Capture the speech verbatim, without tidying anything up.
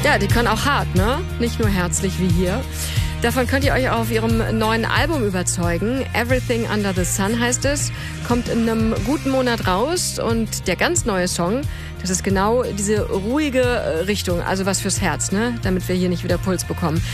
Ja, die können auch hart, ne? Nicht nur herzlich wie hier. Davon könnt ihr euch auch auf ihrem neuen Album überzeugen. Everything Under the Sun heißt es. Kommt in einem guten Monat raus. Und der ganz neue Song, das ist genau diese ruhige Richtung. Also was fürs Herz, ne? Damit wir hier nicht wieder Puls bekommen.